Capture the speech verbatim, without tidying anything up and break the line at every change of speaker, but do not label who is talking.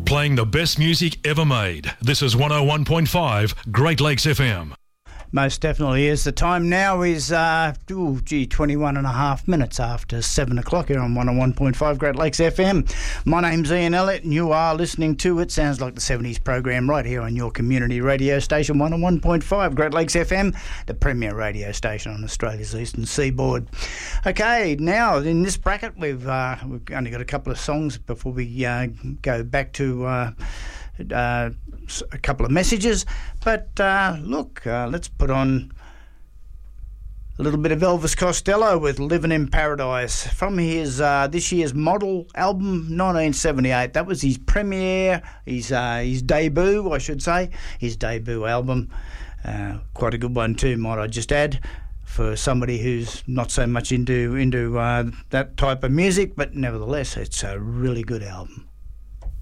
Playing the best music ever made. This is one oh one point five Great Lakes F M.
Most definitely is. The time now is, uh, ooh, gee, twenty-one and a half minutes after seven o'clock here on one oh one point five Great Lakes F M. My name's Ian Elliott and you are listening to It Sounds Like the seventies program right here on your community radio station, one oh one point five Great Lakes F M, the premier radio station on Australia's eastern seaboard. Okay, now in this bracket we've, uh, we've only got a couple of songs before we uh, go back to... Uh, Uh, a couple of messages, but uh, look, uh, let's put on a little bit of Elvis Costello with Living in Paradise from his uh, this year's model album nineteen seventy-eight. That was his premiere, his uh, his debut, I should say, his debut album. Uh, quite a good one too, might I just add, for somebody who's not so much into into uh, that type of music, but nevertheless, it's a really good album.